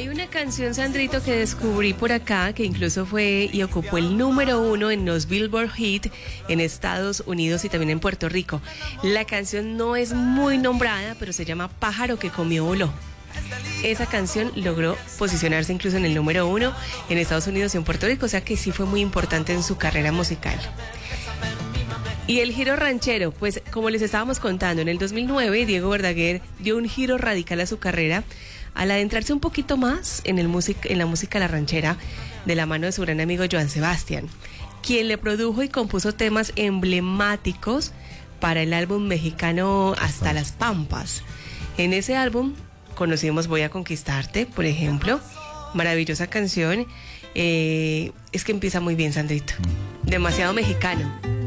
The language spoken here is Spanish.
Hay una canción, Sandrito, que descubrí por acá, que incluso fue y ocupó el número 1 en los Billboard Hit en Estados Unidos y también en Puerto Rico. La canción no es muy nombrada, pero se llama Pájaro que comió voló. Esa canción logró posicionarse incluso en el número 1 en Estados Unidos y en Puerto Rico, o sea que sí fue muy importante en su carrera musical. Y el giro ranchero, pues como les estábamos contando, en el 2009 Diego Verdaguer dio un giro radical a su carrera al adentrarse un poquito más en la música la ranchera de la mano de su gran amigo Joan Sebastián, quien le produjo y compuso temas emblemáticos para el álbum mexicano Hasta las Pampas. En ese álbum conocimos Voy a Conquistarte, por ejemplo, maravillosa canción, es que empieza muy bien, Sandrito, demasiado mexicano.